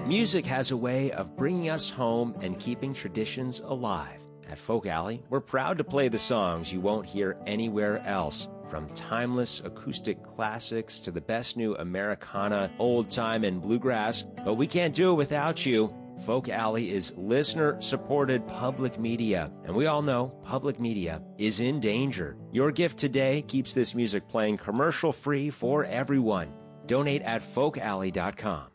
Music has a way of bringing us home and keeping traditions alive. At Folk Alley, we're proud to play the songs you won't hear anywhere else, from timeless acoustic classics to the best new Americana, old time, and bluegrass. But we can't do it without you. Folk Alley is listener-supported public media, and we all know public media is in danger. Your gift today keeps this music playing commercial-free for everyone. Donate at folkalley.com.